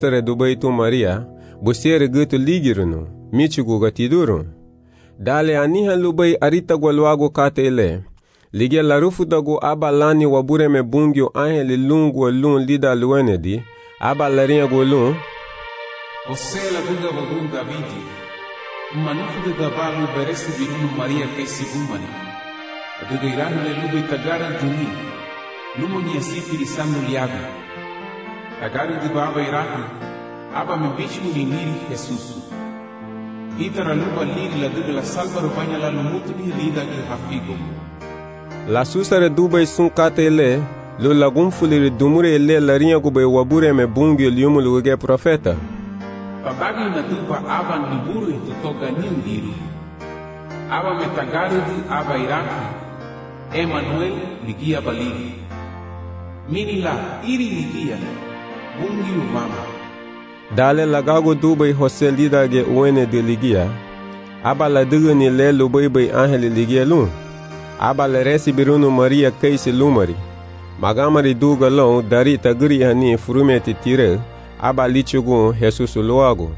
Sare dubai tu Maria, busere gitu ligirunu, michugu gatiduru. Dale aniha lubai arita gwalwago kate ele. Ligia larufu dago aba lani wabure me bungyo aheli lungu lun lida luenedi, aba larinha golun. Osela duga wagun Davidi, manufu de gabalu beresi birunu Maria kesi gumani. Duga irahule lubai tagaran tuni, lumoni asifiri sanu liaga. Tagaru de baba irahu, aba me bichu ni niri Jesus. Itara luba liri la duga la salva rupanya la lumutu ni lida ki hafigo. La susare dubai sun kate ele, lo lagum fuliri dumure ele larinha gube wabure me bungyo liumu luge profeta. Pabagi na duba aba niburu ito toga niu aba me tagaru di aba iraku, Emmanuel ligia baligi. Minila iri ligia, bungi umama. Dale lagago dubai Jose lida ge uene de ligia, aba la dugu ni le lubai bai angeli ligia lun. Aba le resi birunu Maria keisi lumari. Magamari duga long dari taguri hani furumeti tire, aba lichugu Jesus loago.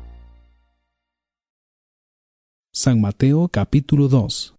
San Mateo capítulo 2.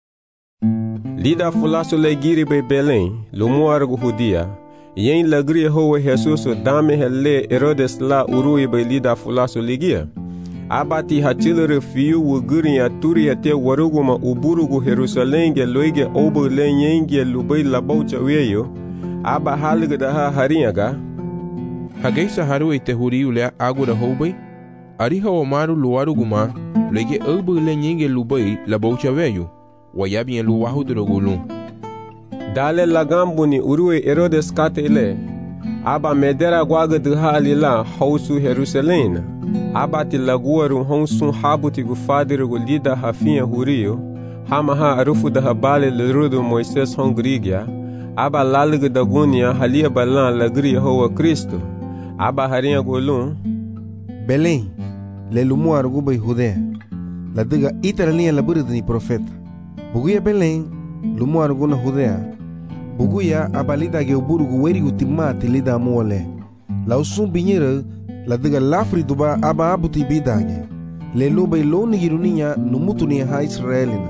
Lida fulaso le giri be Belém, lumuargo judia. Yen lagri howe Jesus dame hele Herodes la urui be lida fulaso ligia. Abati hatilere fiu wuguri ya turi ya te waruguma uburugu Jerusalenge loige obo lenyenge lubai labaucha weyo. Aba halga da ha harinyaga. Hageisa haru ite huriulea agura hobai. Ariha omaru luaruguma loige obo lenyenge lubai labaucha weyo. Wayabien luwahu drogulun. Dale lagambuni urue Herodes katele. Aba medera guaga de halila hausu Jerusalena. Abati laguaru honsun habuti gu fadere gu lida hafinha hurio. Hamaha arufu da habale lerudo Moises hongrigia. Aba lalige da gunia halia balan lagri hoa Cristo. Aba harinha golun. Belém, le lumu arguba Judea. La diga itaralinha labura ni profeta. Buguia Belém, lumu arguna Judea. Buguia abalida ge uburu gu weri utimati lida muole. La usum binyeira la diga lafri duba aba abuti bidage. Le lubai lo nigiruninha numutu ni ha Israelina.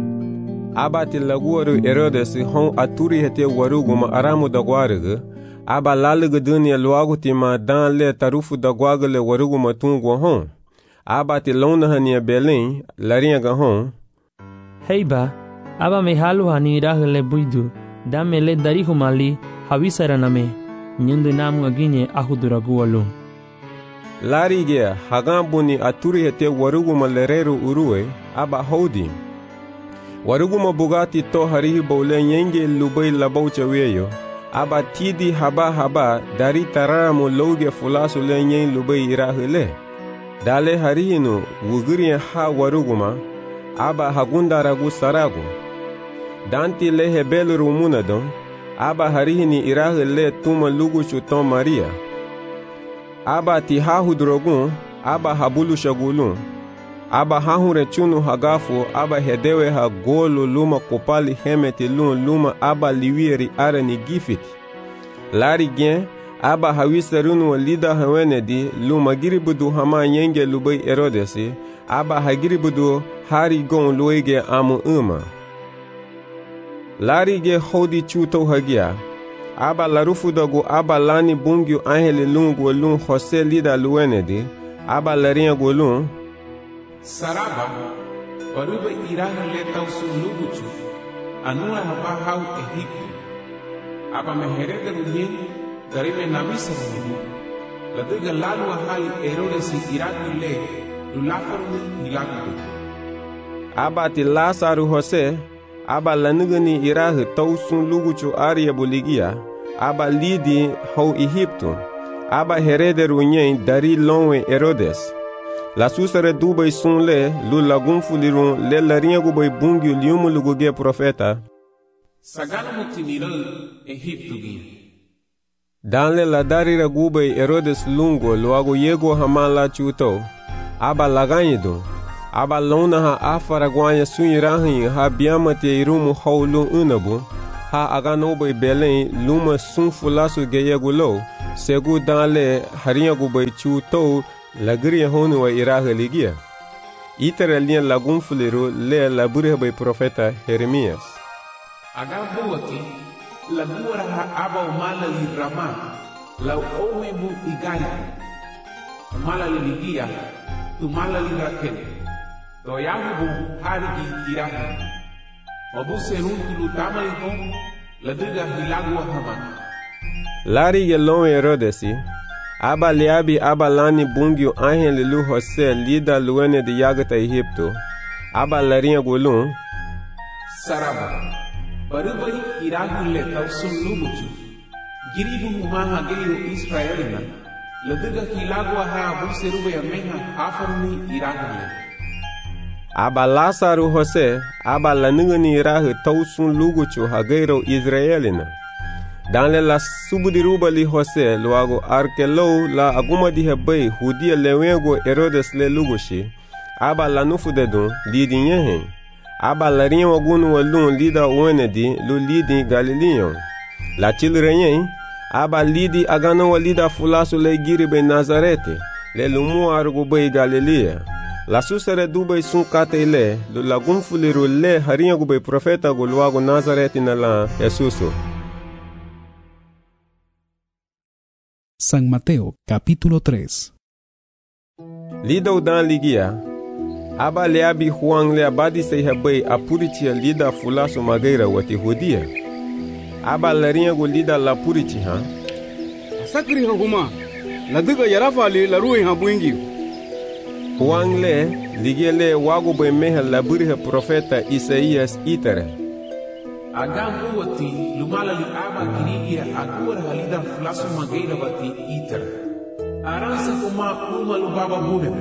Abati laguaru Herodes hon aturi hete waruguma aramu da guarga. Aba lalige dunia luagutima dan le tarufu da guaga le waruguma tungu hon. Abati lona hania Belém, larinha hon. Heiba, aba me halu hani rahele buidu, dame le darihu mali, hawisaraname, nyundu namu agine ahuduragu alum. Larige hagambuni aturi hete waruguma lereru urue, aba hodi. Waruguma bugati to harihi bole nyenge lubai labaucha weyo, aba tidi haba dari taramu loge fulasu le nyen lubai irahile. Dale harihinu wuguri ha waruguma, aba hagundaragu saragu. Danti lehe beluru munadon, aba harihini irahile tuma lugu chuton Maria. Aba ti hahudrogun, aba habulu shagulun. Aba hahure chunu hagafu, aba hedewe ha golu luma kopali hemeti luma aba liwieri arani gifiti. Lari gen, aba hawisarunu lida hawenedi luma giribudu hama yenge lubai Herodesi, aba hagiribudu hari gon luege amu uma. Lari ge hodi chuto hagia. Aba larufu dago aba lani bungyu angeli lungu lun Jose lida luenedi, aba larinha golun. Saraba, paruba iraha leta usu luguchu, anua haba hau Egipto. Aba meherega runyen, darime nabisa runyen. Laduga lalu ahali Herodes iraku le, lulafaruni hilaku. Aba ti Lasaru Jose, aba lanugani iraha tausun luguchu aria boligia, aba lidi hau Egipto. Aba herede runyen dari lonwe Herodes. La susare dubai sun le, lu lagun fulirun le larinha gubai bungi liumu luguge profeta. Sagana mutinira Egipto gi. Danle la darira gubai Herodes lungo luago yego hamala chuto. Aba laganyido. Aba lona ha afara guanya sunirahin ha biamate irumu haulu unabu. Ha aganobai Belém luma sun fulasu geyegulo. segu dans le haria gu bay chu to lagri honu wa iraha ligia. Itera lien lagum fulero le labure bay profeta Jeremias. Agambuati lagura ha aba umala lirama la owe bu igaya umala ligia tumala liraken to yahu bu harigi tiraha mabu serun tulu tamali ko laduga hilagwa hama Lari gelon Herodesi aba liabi aba lani bungio anhen lilu Jose lida luene de yagata Egipto aba larinha golun saraba bari irahu le tausun lumuchu giribu humaha geiro Israelina laduga hilagwa ha abu serube yameha hafarni irahu le aba Lázaro Jose aba laningani irahu tausun luguchu ha geiro Israelina. Dans la subudiruba li Jose luago arkelo la aguma di hebei hudia lewego Herodes le lugoshi aba la nufu de dun lidi nyehe aba la rien wagunu walun lida wenedi lu lidi Galileon la chilrenye aba lidi agano walida fulasu le giribe Nazarete le lumu argo bei Galilea la susere dubei sun katele lu lagum fuliru le haria gube profeta go luago Nazarete na la Jesuso. San Mateo capítulo 3. Lido dan ligia aba leabi Juan le abadi se hebei apuritia lida fulasu mageira wati hudia aba larinha go lida la purici ha sakri ha huma la diga yarafali la ruin ha buingi Juan le ligia le wago be meha la burha profeta Isaías itere Agamu wati lumala li aba kirigia agura halida flasu mageira wati iter. Aransa kuma lubaba bunebe.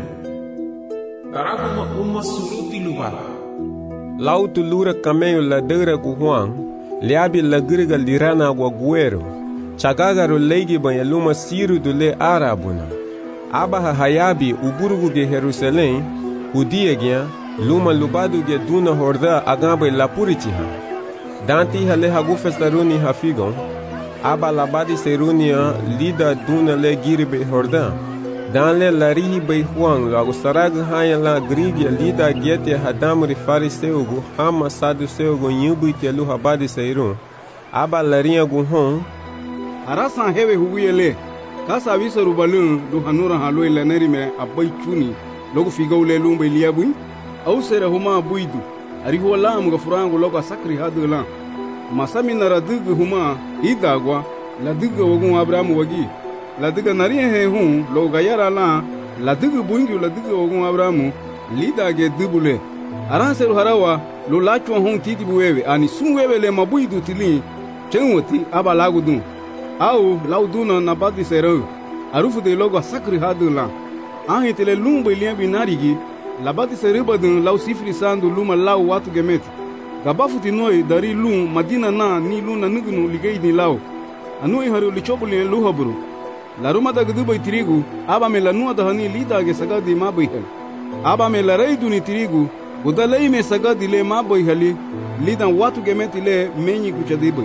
Tarakuma suruti lubaba. Lautu lura cameio la deura ku Juan, liabi la griga lirana gwa guero. Chagagaru leigi banha luma siru do le arabuna. Aba hayabi uburugu ge Jerusalém, udia gya luma lubadu ge duna horda agabe la puritiha. Danti hale hagu festaruni hafigon, aba labadi serunia lida duna le giribe hordan. Dan le larihi bei Juan lagu sarag haya la grivia lida gete hadamri fariseugu hama saduseugu nyubu telu habadi seirun. Aba larinha guhon. Arasan hewe huguyele, kasa visa rubalun du hanura haloi laneri me abai chuni, logo figau le lumbe liabui, au sere huma buidu. Arihu wala mga furango logo sakri hadu la masami nara diga huma idagwa la diga wagun Abrahamu wagi la diga nari he hun logo gayara la diga buingi la diga wagun Abrahamu lida ge dibule aranseru harawa lo lachwa hun titi buwewe ani sunwewe le mabuidu tili chenwati aba lagudun au lauduna nabadi sero arufu de logo sakri hadu la ahitele lumbe liambi narigi labati seribadun lau sifri sandu luma lau watu gemeti gabafuti noi dari lum madina na ni luna nugunu ligei ni lau anui haru lichobuli luhaburu laruma da gduba tirigu aba me lanua da hani lida ge sagadi mabuihel aba me laraidu ni tirigu udalei me sagadi le mabuiheli lidan watu gemeti le menyi kuchadibu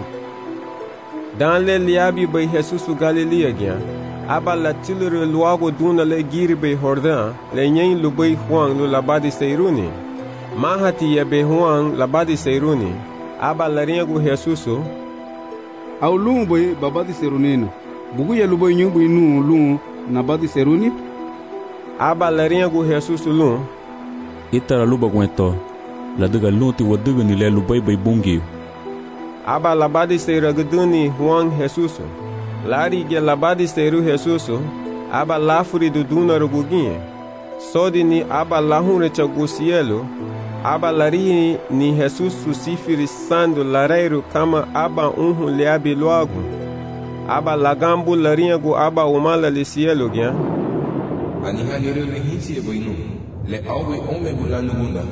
Dan le liabi bei Jesusu Galilea gya aba la tilere luago duna le giribe hordan le nyen lubei Juan lu labadi seiruni mahati ya be Juan labadi seiruni aba larinha gu Jesusu au lumbe babadi serunino bugu ya lubei nyumbu inu lu nabadi seruni aba larinha gu Jesusu lu itara luba gwento la diga lunti wadiga ni le lubei bei bungi aba labadi seiraguduni Juan Jesusu Lari ge labadi seru Jesusu aba lafuri do duna ruguginha sodi ni aba lahunre chagusielo aba lari ni Jesusu sifiri sandu lareiru kama aba unhu leabi loagu aba lagambu larinha gu aba umala li cielo gya ani halere le hinsi eboinu le awe ome gulanu gunda.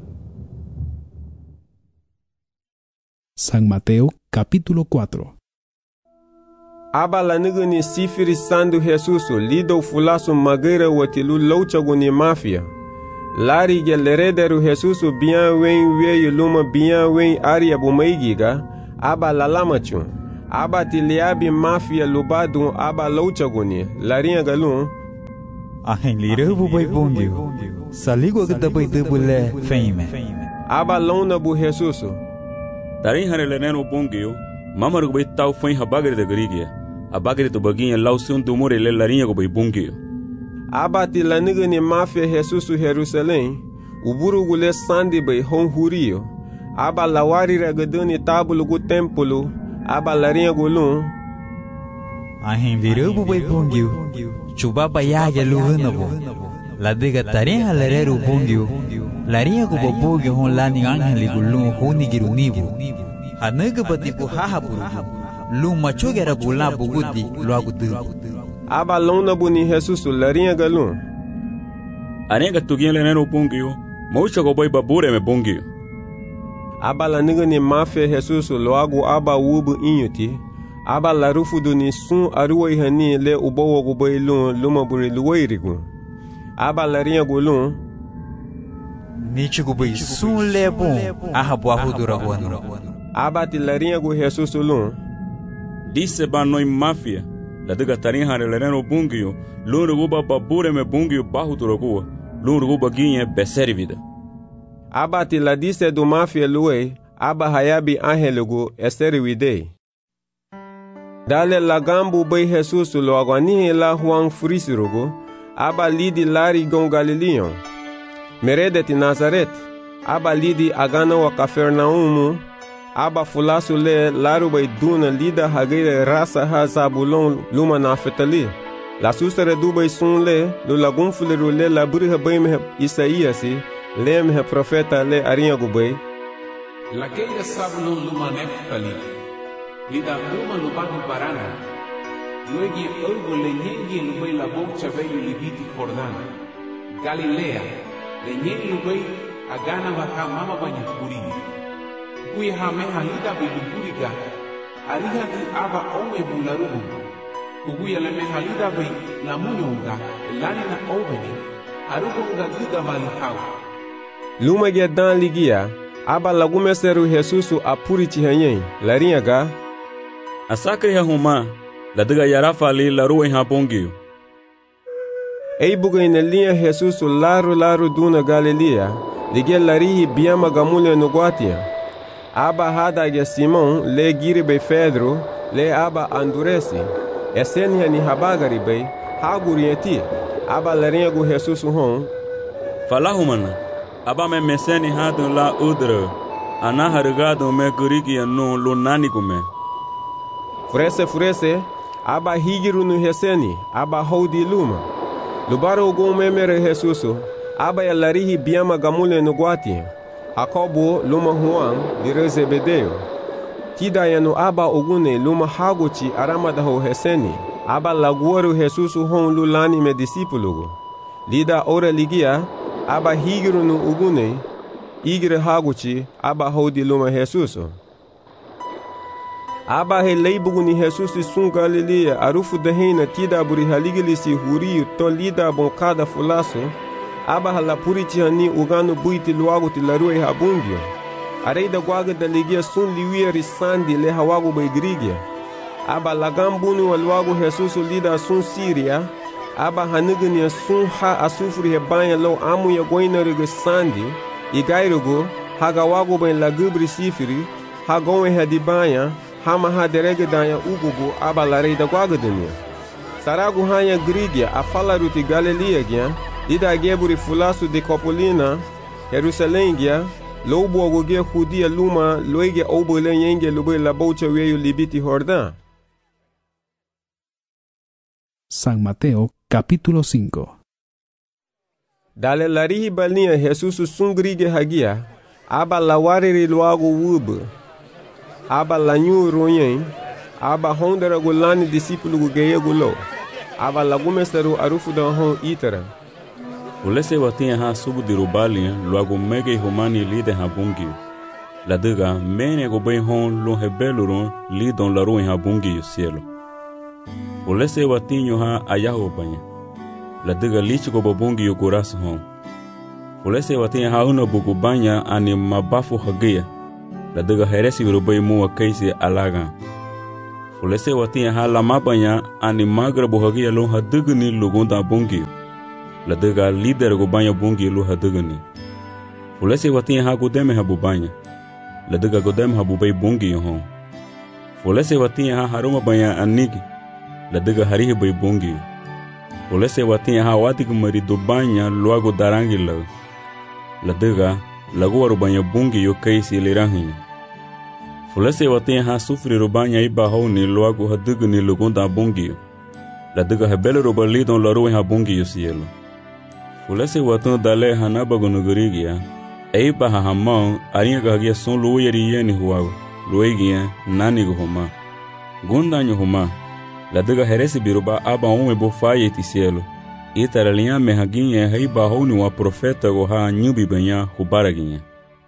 San Mateo capítulo 4. Aba la nigani sifiri sandu Jesusu lido fulasu mageira watilu louchaguni mafia. Lari ge lerederu Jesusu bian wen weyu luma bian wen aria bumaigiga aba la lamachun. aba tiliabi mafia lubadun aba louchaguni larinha galun ahen lirebu bai bongio saligo gada bai debule feime aba lona bu Jesus Tarin hare leneno bongio mamar go bai tau foi habagre de grigia abagre to baginha lausun do more le larinha go bai bongio aba tilanigani mafia Jesus Jerusalém uburu gule sandi bai hon hurio aba lawari ragadani tabulu gu templo aba larinha golun ahen lirebu bai bongio chuba bayage luhunabo la diga tarin halereru bongio larinha go bobogio hon lani angeli gulun honi girunibu hanaga batibu hahapuru lu machogera gula bugudi loagudu aba lona buni Jesus larinha galun arenga tugia leneno bongio maucha go bai babure me bongio aba lanigani mafia Jesus loagu aba wubu inyuti aba larufu duni sun aruwa ihani le ubowo go bai lun luma buri luwairigu aba larinha golun nichugo bai sun lebon ahabu ahudura wanu aba tilarinha go Jesus lun disse ba noi mafia la diga tarin hare leneno bongio lun go babure me bongio bahudura go lun go baginha beseri vida aba tiladise do mafia luwe aba hayabi angelugo esteriwidei dale lagambu bai Jesus lo agwani la huang frisirogo aba lidi lari gon Galileon meredet Nazaret aba lidi agana wa Kafernaumu aba fulasu le laru bai duna lida hagire rasa ha Zabulon luma Naftali la susere dubai sun le lo lagun fuleru le la burha bai me Isaiasi le me profeta le arinha gubai la keira Zabulon luma Naftali lida luma lubani barana luegi urgo le nyengi lubai la bocha veio libiti Jordan Galilea le nyengi lubai agana baka mama banya kurini kuya hameha lida biluburiga ariha ki aba ome bularubu kuguya le meha lida bai la munyonga lani na oveni arugonga lida malihau luma gedan ligia aba lagumeseru Jesus apurichi hanyen larinha ga asakre ha huma la diga yarafa li la ruwa ha bongio ei buga ina linha Jesus laru duna Galilea ligia larihi biama gamule no guatia aba hada ge Simon le giri be Pedro le aba Anduresi eseni hani habagari be hagurieti aba larinha go Jesus hon falahumana aba me meseni hadun la udre ana hargado me gurigi no lo nani gume Furese, aba higiru no reseni, aba houdi luma. Lubaro go memere Jesus, aba ya larihi biama gamule no guati. Jacobo luma Juan, dire Zebedeo. Tida ya no aba ogune luma haguchi aramada ho reseni, aba laguaru Jesus hon lulani me discipulugo. Lida ora ligia, aba higiru no ogune, igre haguchi, aba houdi luma Jesus. aba heleibugu ni Jesus sun Galilea arufu dehena tida buri haligilisi huriu to lida bonkada fulaso aba halapurichi hani ugano buiti luagu tilarue habungio areida guaga da ligia sun liwia risandi le hawagu baigrigia aba lagambunu walwagu Jesus lida sun Siria aba hanigania sun ha asufuri hebanya lo amu ya goina riga sandi igairugo hagawagu bain lagubri sifiri hagonwe hadibanya hama ha derege danya ugugu aba larei da guagadunia. Saragu hanya grigia a falaruti Galilea gia, lida geburi fulasu de Copolina, Jerusalém gia, lobo agogia judia luma loige obole yenge lube la bocha weyu libiti Jordan. San Mateo capítulo 5. Dale larihi balinha Jesus sun grigia hagia, aba lawariri luago wubu. Aba lanyu royen, aba hondera gulani discípulo geye gulo, aba lagumesaru arufu da hon itera. Ulese watinha ha subu dirubalia luago mege humani lide ha bungio. La diga mene go bai hon lo hebeluron lidon la ruin ha bungio cielo. Ulese watinho ha ayaho banya. La diga lichi go bungio goras hon. Ulese watinha ha una bugu banya ani mabafu hagia. La diga heresi virubai mua kaisi alaga. Fulese watia ha lama banya ani magra bohagia lo hadugni lugonda bungi. La dega líder go banya bungi lo hadugni. Fulese watia ha godeme ha bubanya. La dega godem ha bubai bungi ho. Fulese watia ha haruma banya anigi. La dega harihi bai bungi. Fulese watia ha watig mari do banya luago darangi la. La dega lago waru banya bungi yo kaisi lirangi. Fulese watia ha sufri rubanya iba ho ni luago hadugni lugonda bungi. La dega hebele rubali don la ruwe ha bungi yo cielo. Fulese watan dale hanaba gonogorigia. Eiba ha hamão arinha gagia son lueri yeni huago. Luegia nani go homa. Gundanyo homa. La dega heresi biruba aba ume bofaye ti cielo. Itaralinha mehaginha heiba ho ni wa profeta go ha nyubi benya hubaraginha.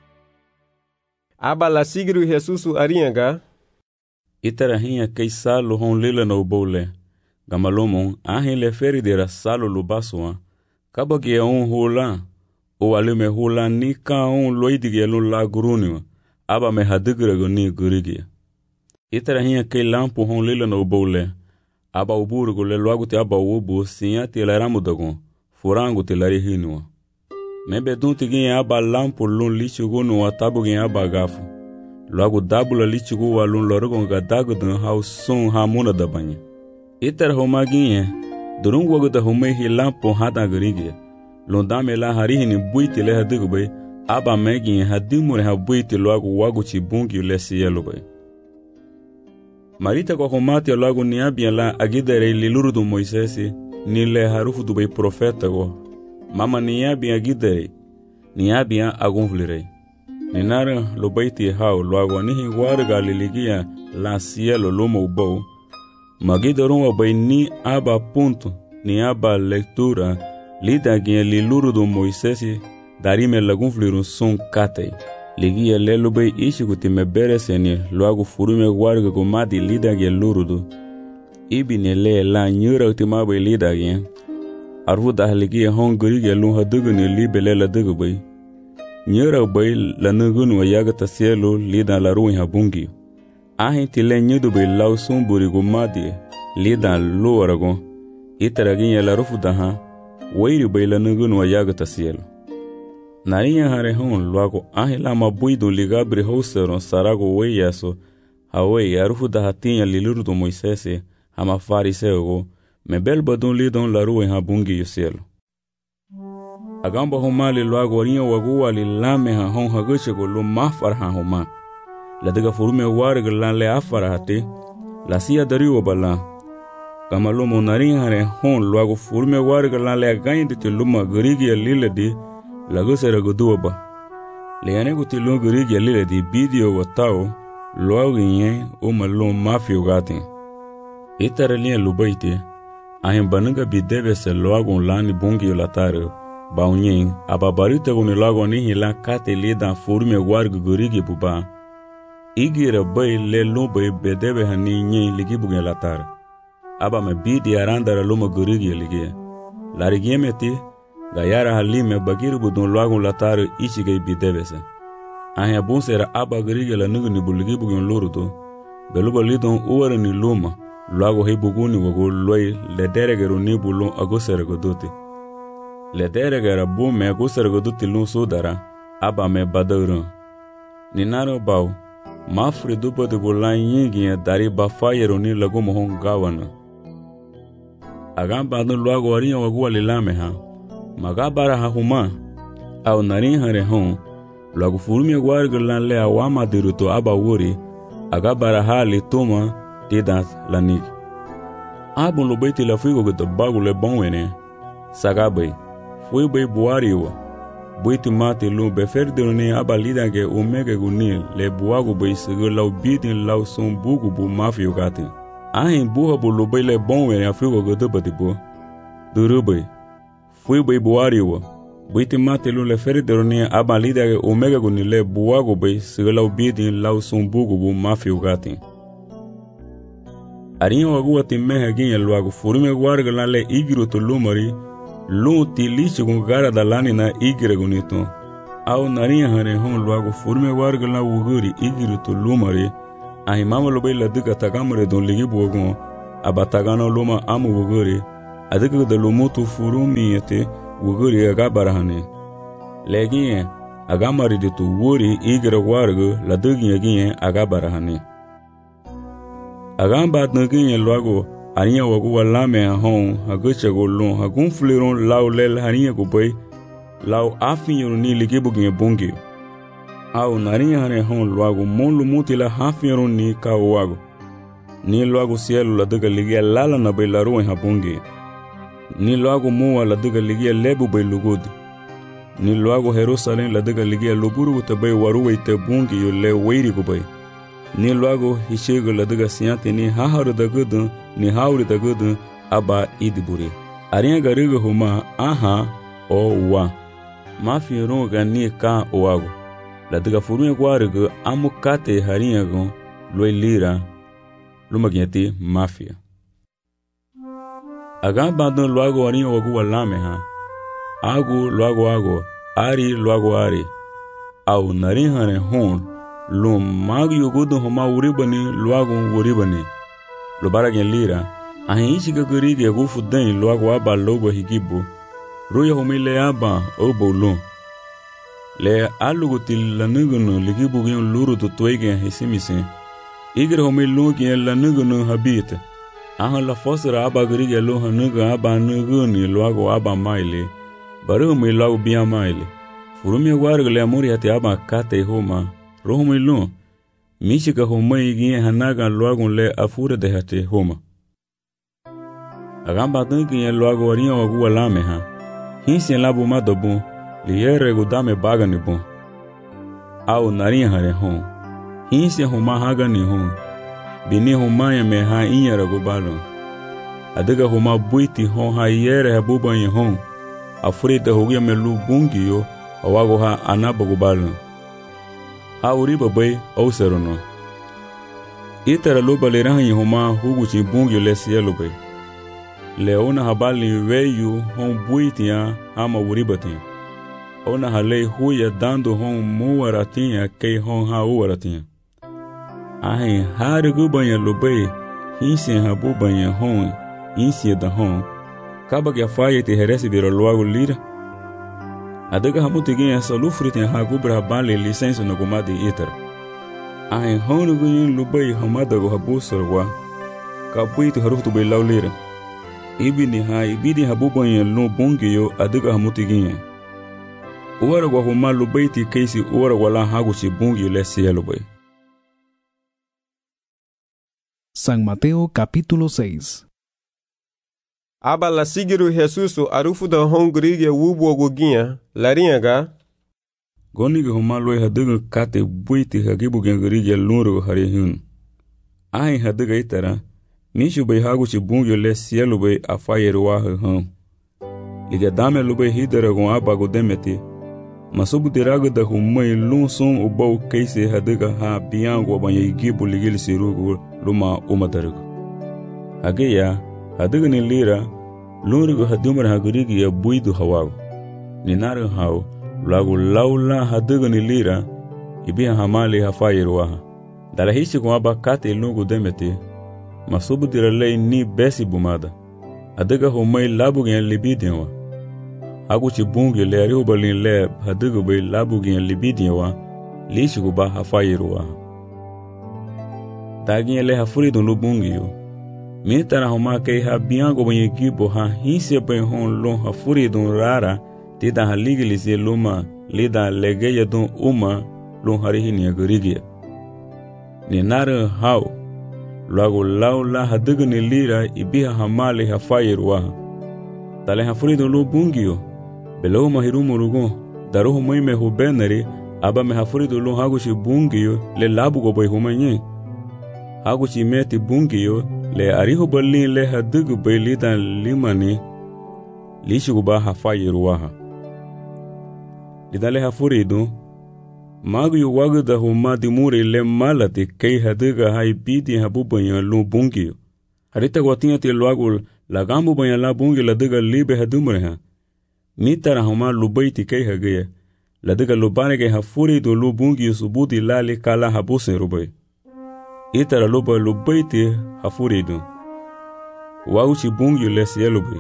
Aba la sigru Jesusu arinha Itarahinha kei salo hon lila no bole. Gamalomon ahin le feridera salo lubasua. Kabagi hula. O alume hula ni ka loidige lo la guruniwa. Aba me hadigre ni gurigia. Itarahinha kei lampo hon lila no bole. Aba uburgo le loago te aba ubu sinha te laramudagon. Furango te larihinua. Mebe dunti ginha aba lampo lun lichugo no atabu ginha aba gafu. Loago dabula lichugo wa lun lorogon gadago dan hau sun hamuna da banha. Itara homa ginha. Durungo wago da homei lampo hada gurigia. Londame la harihini buiti le hadigu bay. Aba megin hadimure ha buiti loago wago chibungi le cielo bay. Marita kwa komati loago niabia la agidere liluru do Moisesi ni le harufu do bay profeta go. Mama niabia agidere niabia agonvlirei. Ninara lo baiti hao loago nihi warga liligia la cielo lomo bo. Magidoron bay ni aba punto ni aba lectura. Lida ginha liluru do Moisesi darime lagunflirun son katei. Ligia lelubei ishikuti me bereseni loago furume warga gomadi lida ginha lurudu. Ibine le la nyura utimabe lida ginha. Arvuda ligia hongurigia lun haduguni libele la dugubei. Nyura bei la nugunu wa yagata cielo lida la ruin habungi. Ahinti le nyudubei lau sumburi gomadi lida luaragon. Itara ginha la rufuda ha. Wairi baila nugun wa yagata cielo. Narinha hare hon loago ahila mabuido ligabri houseron sarago weiaso hawei arufu da hatinha liluru do Moisesi hama fariseo mebel badun lidon la rua ha bungi yo cielo. Agamba homali loago warinha wagua li lame ha hon haguchego lo mafar ha homa. La diga furume warga lan le afara hati la sia dariwa bala. Kamalomo narinha hare hon loago furume warga lan le agayndi te luma gurigia lile di lagusera guduwa ba. Leane guti lo gurigia lile di bidio watao loago nye o malo mafio gati. Itara linha lubaiti ahin bananga bideve se loago lani bungi yo latare baunyen ababarita guni loago nihi lan kate lidan furume warga gurigi buba. Igira bay le lumbai bedeve hani nye ligi bugen latare. Aba me bidi arandara luma gurigi ligia. Larigie meti gayara halime bagiru budun loagun latare ichigay bidevese. Ahin abunsera aba gurigi la nugu ni buligi bugen lorudo. Beluba lidon uwara ni luma loago hei buguni wago loy lederegero ni bulun agosera goduti. Lederegera bume agosera goduti lun sudara aba me badauran. Ninaro bau mafri dupa de bulan yingi dari bafayero ni lagu mohon gawana. Agamba no loago warinha wagu alilame ha. Magabara ha huma. Au narinha rehon. Loago furumi warga lan le awama diruto aba wuri. Agabara ha li toma tidas lanig. Abun lo baiti la figo gita bagu le bonwene. Sagabay. Fui bay buariwa. Buiti mate lu beferdero ne aba lidange omega gunil le buago bay sigo lau bidin lau son bugu bu mafio gati. Ahin buha bu lo bay le bonwene afigo gita batibo. Durubay. Fui bay buariwa. Buiti mate lu le ferdero ne aba lidange omega gunil le buago bay sigo lau bidin lau son bugu bu mafio gati. Arinha wagua timeha ginha luago furume warga lan le igiro to lumari. Lun ti lichi gun gara da lani na igire gunito. Au narinha hare hon luago furume warga lan wuguri igiro to lumari. ahimama lobe laduga tagamre don ligi bogon abatagano loma amu wogori adiga de lomoto furumi ete wogori aga barahane legiye aga maride to wori igre wargo ladugi yagiye aga barahane aga badnagi lwago aniya wagu walame hon haguche golon hagun fleron laulel haniya go boy law afin ni ligi bugin bongi au nariya hane hon lwago molu mutila hafin ni ka wago ni lwago cielo laduga ligi lala na bay laru ha bongi ni lwago muwa laduga ligi lebu bay lugud ni lwago Jerusalem laduga ligi luburu te bay waru te bongi yo le weiri go bay ni lwago hishego laduga siante ni haharu dagudu ni hauri dagudu aba idiburi ariya gariga huma aha o wa mafi ronga ni ka oago laduga furuya gwariga amukate hariya go loilira lumagiati mafia aga bandon lwago ariya wagu walame ha agu lwago ari lwago ari au narihane hon lum mag yugudu homa uribani lwago uribani lo baragen lira ahin shiga gurige gufu den lwago aba lobo higibu ruya homile aba obolon le alugutil lanugunu ligibu gen luru to toige hisimise igre homilun gen lanugunu habite ahan la fosra aba gurige lo hanuga aba nuguni lwago aba maile baru mi lwago bia maile furumi wargle amuri hati aba kate homa rohumilun mishika homa igi hanaga lwago le afure de hati homa agamba tunki lwago waria wagu walame ha hinsi labu madobu liyere gudame bagani bon au naria hare hon hinsi homa hagani hon bini homa ya me ha inyara gubalo adiga homa buiti hon ha yere habuba ye hon afure de hogia melu bungiyo awago ha anaba gubalo ha uriba bay au serono itara loba le rahi homa huguchi bungiyo le cielo bay leona habali weyu hon buitia hama uribati ona hale huya dando hon muwaratia kei hon ha uwaratia ahin harigu banya lobe hinsi habu banya hon insi da hon kaba ya faye te heresi biro lwago lira adaga hamuti gen salufriti ha gubra bali license no gumadi iter ahin hon gun lobe hamada go habu sorwa kapuitu harutu be lawlira ibidi habubanya lo bongiyo adiga hamutigin uwara gwa huma lo baiti keisi uwara wala haguchi bongiyo le cielo bay. San Mateo capítulo 6. Aba la sigiru Jesusu arufu da hongurige wubo goginha laringa goniga huma lo hadiga kate buiti hagibu gengurige lunru hari hun ai hadiga itara mishu bay haguchi bungyo le cielo bay afayeru wa han liga dame lo bay hidera gon abago demeti masubu diraga da humay lunsun ubau keise hadiga ha biango banya igibu ligil sirugo luma umadargo ageya hadiga ni lira lunrugo hadumar hagurigi ya buidu hawago ni naru haw lagu laula hadiga ni lira ibia hamali hafayeru wa dala hishi gon abakate lungu demeti masubu diralei ni besi bumada adaga homai labu gen libidiwa haguchi bungi le ari ubalin le hadaga bay labu gen libidiwa lishigu ba hafayiruwa tagin le hafuri don lo bungi yo mitara homa kei ha biango banyi gibo ha hinse bay hon lon hafuri don rara tida haligilisi luma lida legeya don uma lon harihini agurigia ni nara hao lwago laula hadiga ni lira ibiha hamali hafayiruwa tale hafurido lo bungiyo belo mahirumu rugo daruhu muime hubenari aba me hafurido lo haguchi bungiyo le labu go boy humanye haguchi meti bungiyo le arihu balin le hadiga baylita limani lishuba hafayiruwa lidale hafurido magu yu wagu da huma dimuri le malati kei hadiga hai bidi habu banyan lo bungiyo harita guatinha te luagu lagambu banyan la bungi ladiga libe hadumre ha mitara huma lubaiti kei hagaya ladiga lubane ke hafuri do lo bungiyo subudi lali kala habu sen rubai itara luba lubaiti hafuridu. Wauchi bungi le sielubi.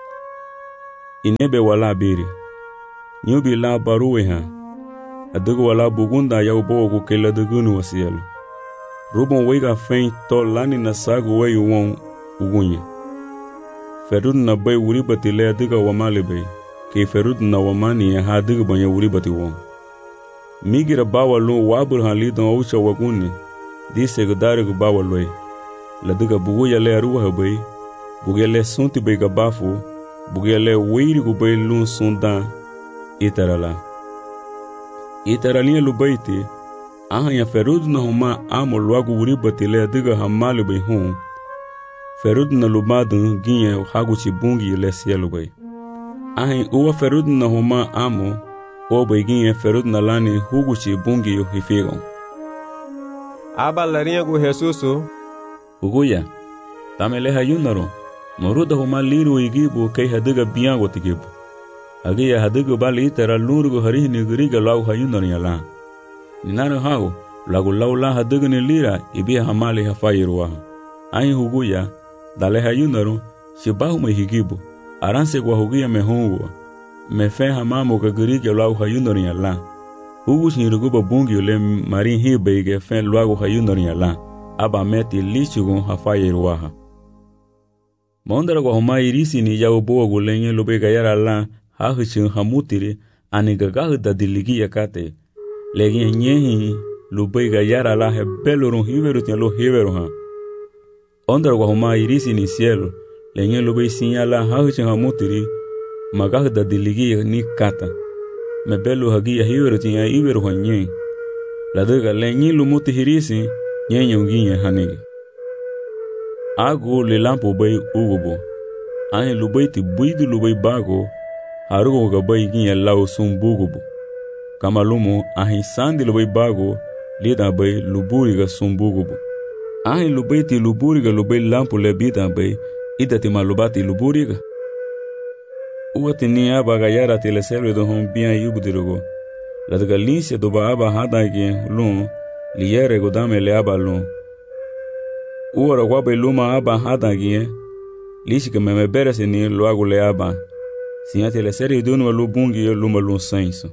Inebe wala biri. Nyubi la baruwe ha. Adugu wala bugunda ya ubogu kela dugunu wa sielu. Rubon wega fein to lani na sagu weyu won ugunye. Ferud na bay uribati le adiga wamali bay. Ke ferud na wamani ya hadiga banya uribati won. Migira bawa lu wabur han lidon aucha waguni. Dise gudari gu bawa loy. Ladiga buguya le aruwa bay. Buguya le sunti bay gabafu. Buguya le weiri gu bay lun sundan. Itarala. Itaralinha lubaiti. Ahanya ferud na huma amo luagu uribati le adiga hamali bay hum. Ferud na lumadun ginye haguchi bungi le sielu bay. Ahin uwa ferud na huma amo o bay ginye ferud na lani huguchi bungi yu hifigon. Aba larinha gu Jesusu. Uguya, tamele hayunaro. Moruda huma liru igibu kay hadiga biyango tigibu. Agiya hadiga bali itara lurugu harihi nigiriga lau hayunaro yala. Ninaro hago, lagu laula hadiga ni lira ibiya hamali hafayiruwaha. Ahin huguya, dale hayunaro, shibahu mehigibu. Aranse kwa huguya mehunguwa. Mefe hamamu kagiriga lau hayunaro yala. Hugush niruguba bungi ule marin hibeige fen luagu hayunaro yala. Aba meti lichugun hafayiruwaha. Mondara kwa huma irisi ni yao boa gulenye lubega yara la hahichin hamutiri anigagahu da diligi yakate. Legi nyehi lubega yara la hebelurun hiveru tialo hiveru ha. Ondara kwa huma irisi ni cielo lenye lubei sinyala hahichin hamutiri magahu da diligi ni kata. Mebelu hagia hiveru tinya hiveru ha nye. Ladaga lenye lumuti hirisi nyenye unginye hanigi. Agu le lampo bay ugubo. Ahin lubaiti buidu lubay bago. Harugo ga bay ginye lau sum bugubo. Kamalumo ahin sandi lubay bago. Lida bay luburi ga sum bugubo. Ahin lubaiti luburi ga lubay lampo le bida bay. Idati malubati luburi ga. Uwati ni aba ga yara tele selwe do hon biyan yubudirugo. Ladaga linsia doba aba hada gen lun. Liyere go dame le aba lun. Uora wabe luma aba hadangie, lishika meme berese ni luagu le aba, sinyate le seri dunu lu bungi luma lu senso.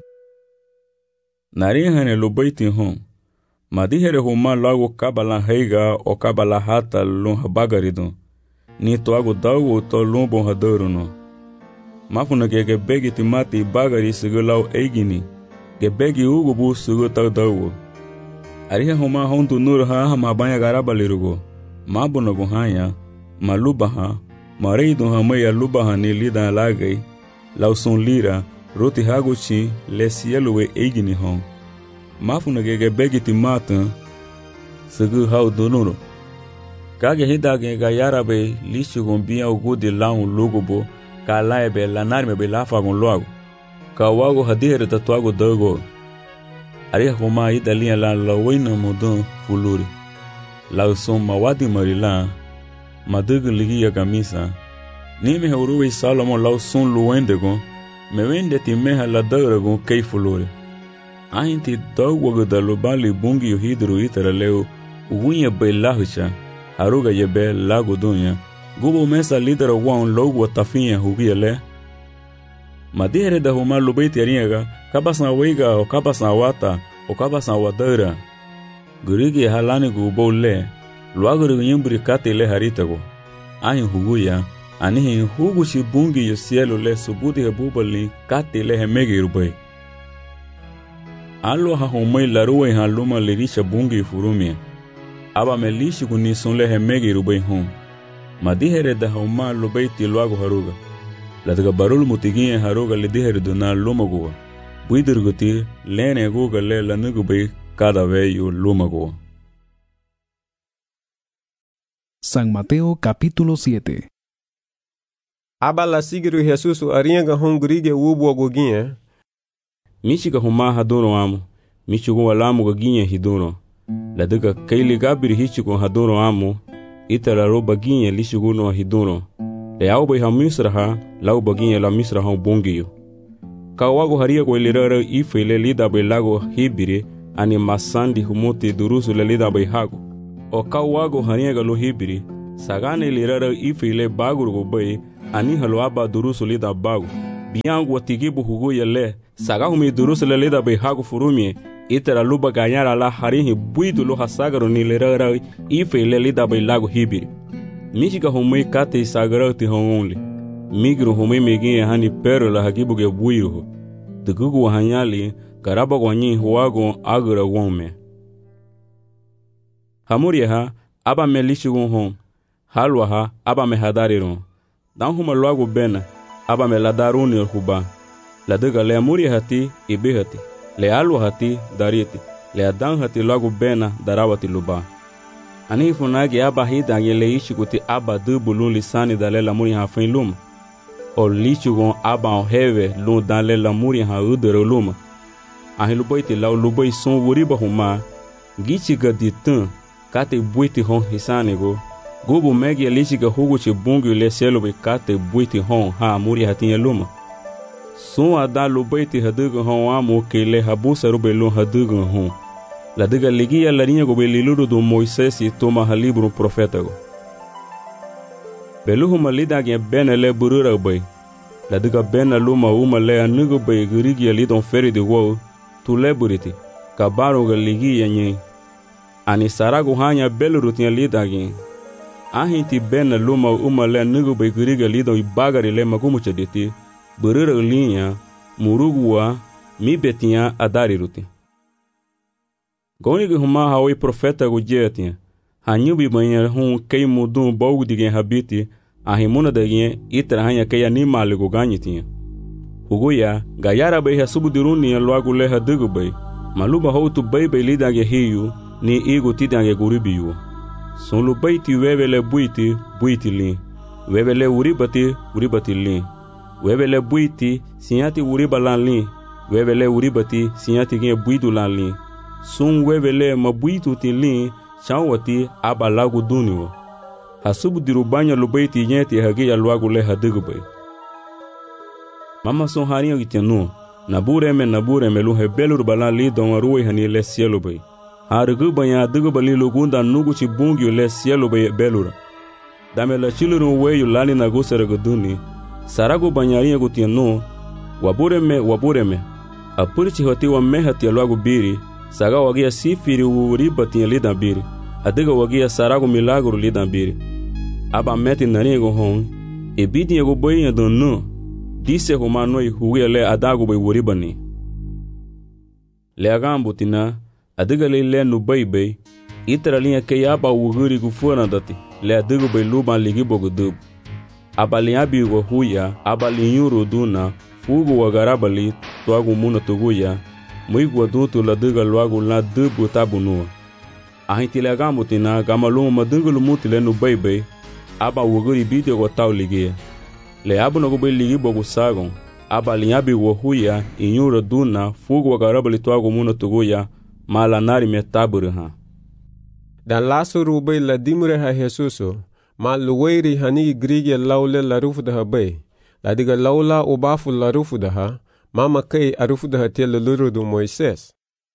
Narihane lu baiti hon, madihere huma luagu kabala heiga o kabala hata lu habagaridun, ni toagu daugu to lumbon hadoruno. Mafuna ke begi timati bagari sigu lau eigini, ke begi ugubu sigu tau daugu. Arihe huma hontu nur ha mabanya garabalirugo. Mabuno guhanya, malubaha, mareido hamaya lubaha ni lida lagay, lauson lira, roti haguchi, le sieluwe eigini hon. Mafuna gege begiti matan, segu hau donuro. Kage hidage ga yarabe, lishu gombia ugudi laun lugubo, ka laebe lanarme be lafagon loago. Ka wago hadihere tatuago dogo. Ariha homa idalia la lawina modon fuluri. Lau son mawadi marila, madugu ligi ya kamisa. Nime hauruwe Salomon lau son luwendegon, mewende ti meha la dauragon kei fulore. Ahinti dawwago da lubali bungi yuhidru itara leo, uwinye bay lahucha, haruga yebe lago dunya, gubo mesa lidera wan logo tafinya hugia le. Madihere da huma lubaiti ariaga, kabasan weiga o kabasan wata, o kabasan wadaura. Gurigi halani gubo le, luaguru yimbri kate le haritago. Ahin huguya, anihin hugushi bungi yu cielo le subudi hebubali kate le hemegi rubai. Alo ha humai laruwe haluma lirisha bungi furumia. Aba melishi kunison le hemegi rubai hum. Madihere da huma lubaiti luago haruga. Ladaga barul mutiginye haruga lidihere duna lumaguwa. Buidirguti lene guga le lanugubai cada vello lumago. San Mateo capítulo 7. Aba la sigiru Jesusu arianga hongurige wubo goginye. Michiga huma hadoro amo. Michigo walamu goginye hidono. Ladaga kaili gabiri hichigo hadoro amo. Itala roba ginye lishigono hidono. Le auba hamisraha lau baginye la misraha bongiyo. Kawago haria ko ilirara ife le lida be lago hibire ani masandi humuti durusu le lida be hago. o kawago haniega lo hibiri sagane lirara ifile baguru go bay ani halo aba durusu lida bagu biangu watigibu hugo yele sagahumi durusu lida bay hago furumie itera luba ganyara la harihi buidu lo hasagaro ni lirara ifile lida bay lago hibiri michiga humui kate sagara ti hongonli migru humui megi hani pero la hagibu ge buiru dugugu hanyali garaba gwanyi huago agura wome hamuriha aba melishigun hon halwaha aba me hadariron dan huma lwago bena aba me ladaruni huba ladaga le amuriha ti ibihati le alwahati dariti le adan hati lwago bena darawati luba ani funagi aba hidange le ishikuti aba dubulu lisani dale la muri ha fin lum o lichugon aba heve lu dale la muri ha udere lum ahi luboiti la luboi son wuriba huma gichiga ditan kate buiti hon hisanego gubu megi lichiga huguchi bungu le selo be kate buiti hon ha muri hatinye lum son ada luboiti haduga hon amu kele habusa rube lu haduga hon la diga ligia la linha go beliluro do Moisés e toma ha libro profeta go beluhu malida ge benele burura bay la diga bena luma uma le anugo bay grigi ali don feri de wo tu leburiti kabaro ga ligia nyi ani sarago hanya beluru tin lida ge ahinti bena luma uma le anugo bay grigi ali don ibagari le magumu chediti burura linha murugua mi betinha adari ruti Goniga huma hawi profeta go jetinha hanyubi banha hum kei mudum bogu digen habiti ahimuna dagen itra hanya kei animal go ganyitinha hugoya gayara bay hasubudiruni logo le hadugo bay maluba hotu bay bay lidange hiyu ni igo tidange guribiyu sonu bayti webele buiti li webele uribati li webele buiti sinyati uribalan li webele uribati sinyati gen buidu lan li sun webele mabuitu tilin chawati aba lagu duniwa hasubu dirubanya lubaiti nyeti hagi ya luagu le hadigubay mama son hariyo gitenu nabureme lu hebelur balan li don ruwe hani le cielo bay hargu banya digubali lugunda nuguchi bungi le cielo bay belura dame la chiluru weyu lani nagusere guduni saragu banyariyo gutenu wabureme apurichi hoti wa mehati ya luagu biri saga wagia sifiri uribati lidan biri adiga wagia sarago milagro lidan biri aba meti nanigo hon ebidi ego boyin donu dise humano huele adago boy uribani le agambutina adiga le no bebe itralinha ke aba uguri gufona dati le adigo boy luban ligi bogudub aba liabi go huya aba linyuru duna fugu wagarabali toagu muna tuguya Muigo adulto la diga logo la dubu tabunua. Ahinti le gamutina gamalumu madungulu mutile no bebe aba wuguri bidi go tau ligia. Le abu no go be ligi bogu sagon aba linyabi wo huya inyura duna fugu wagarabali toago muna tuguya mala nari metaburu ha. Dan laso rube la dimure ha Jesuso ma luweiri hani grige laule la rufu da be la diga laula ubafu la rufu da ha Mama kei arufu da hatia luluru do Moisés.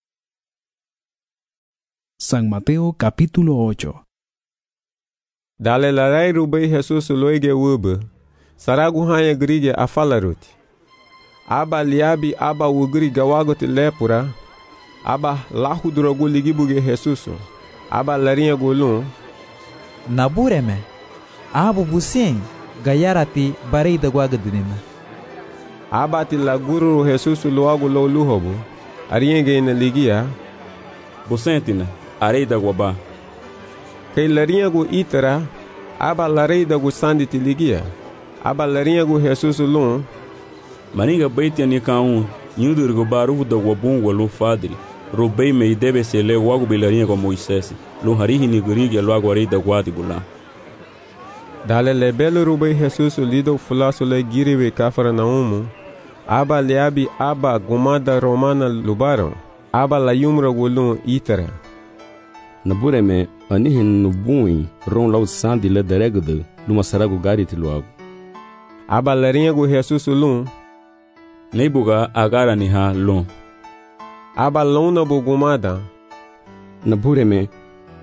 San Mateo capítulo 8. Dale la rai rubei Jesus loige wube. Saragu hanya grige afalaruti. Aba liabi aba wugri gawagote lepura. Aba lahu drogu ligibuge Jesus. Aba larinha golun. Nabureme. Abu busien gayarati barei da guagadinina. Abati la guru Jesus logo lo luhobo arienge na ligia bosentina arei da guaba kei larinha go itara aba larei da go sanditi ligia aba larinha go Jesus lun maninga baiti ni kaun nyudur go baru da guabun lo fadri robei me debe se le wago belarinha go Moisés lo harihi ni gurigi logo arei da guadi bula dale le belo rubei Jesus lido fulaso le giriwe kafara naumu aba liabi aba gumada romana lubaron aba la yumra golun itara nabureme anihin nubuin ron lau sandi le deregde luma sarago gariti luago aba larinha go Jesus lun neibuga agara ni ha lun aba luna bugumada nabureme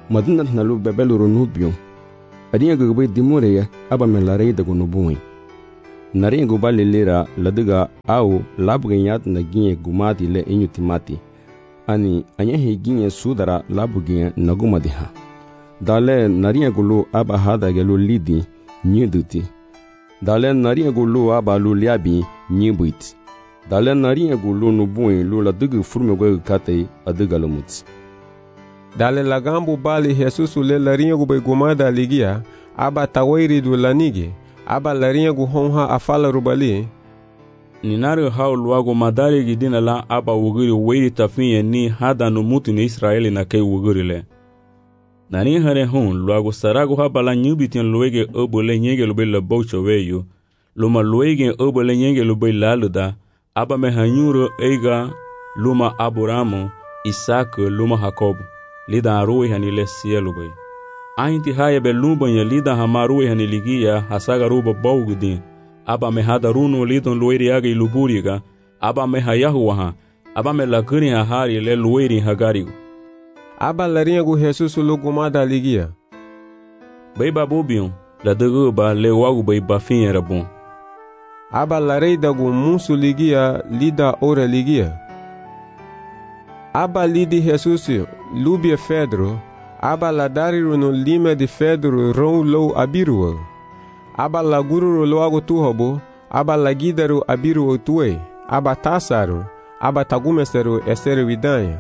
madina nalu bebeluru nubio ariya gugbe dimureya aba melare da gunubuin nare gubale lera ladiga au labganyat na ginye gumati le inyutimati ani anya higinye sudara labugnya nagumadiha dale nariya gulu aba hada gelu lidi nyiduti dale nariya gulu aba lu liabi nyibuit dale nariya gulu nubuin lu ladiga furme go kate adiga lumut dale lagambu bali Jesus le larinha gu gumada ligia aba tawairi du lanige aba larinha gu honha afala rubali ninare hau luago madari gidina la aba wugiri weiri tafinye ni hada no mutu ni Israeli na kei wugiri le nani hare hun luago sarago haba la nyubitin luege obole nyenge lube la baucho weyo luma luege obole nyenge lube laluda aba mehanyuro eiga luma Abrahamu Isaac luma Jacob lida arui hanile sielu bay ainti haya be lumbanya lida hamarui haniligia hasaga ruba bawgudin aba me hada runo lidon lueri aga iluburiga aba me hayahuwa aba me lakuni hari le lueri hagarigo aba larinha gu Jesus lugumada ligia bay babubion la degu ba le wagu bay bafin rabon aba larei dagu musu ligia lida ora ligia aba lidi Jesus lubia Pedro aba ladariru no lima de Pedro ron low abiruwa aba lagururu loago tuhobo aba lagidaru abiruwa tuwe aba tasaru aba tagumeseru eseru vidanya